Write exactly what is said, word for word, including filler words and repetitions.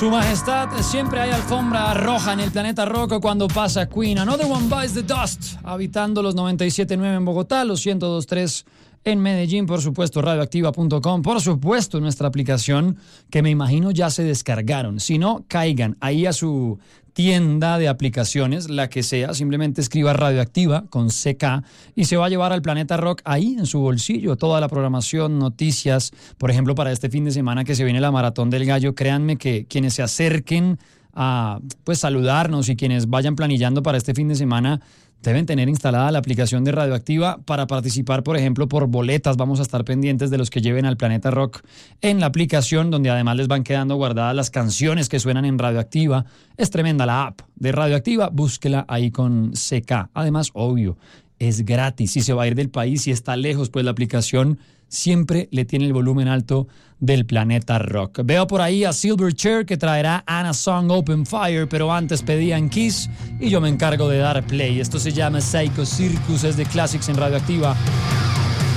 Su majestad, siempre hay alfombra roja en el planeta rock cuando pasa Queen. Another One Bites the Dust, habitando los noventa y siete punto nueve en Bogotá, los ciento dos punto tres en Medellín, por supuesto, radioactiva punto com, por supuesto, nuestra aplicación, que me imagino ya se descargaron. Si no, caigan ahí a su tienda de aplicaciones, la que sea, simplemente escriba Radioactiva con C K y se va a llevar al Planeta Rock ahí en su bolsillo, toda la programación, noticias, por ejemplo, para este fin de semana que se viene la Maratón del Gallo. Créanme que quienes se acerquen a pues saludarnos y quienes vayan planillando para este fin de semana deben tener instalada la aplicación de Radioactiva para participar, por ejemplo, por boletas. Vamos a estar pendientes de los que lleven al Planeta Rock en la aplicación, donde además les van quedando guardadas las canciones que suenan en Radioactiva. Es tremenda la app de Radioactiva, búsquela ahí con C K. Además, obvio, es gratis. Si se va a ir del país, si está lejos, pues la aplicación siempre le tiene el volumen alto del Planeta Rock. Veo por ahí a Silverchair que traerá Anna Song Open Fire, pero antes pedían Kiss y yo me encargo de dar play. Esto se llama Psycho Circus, es de Classics en Radioactiva.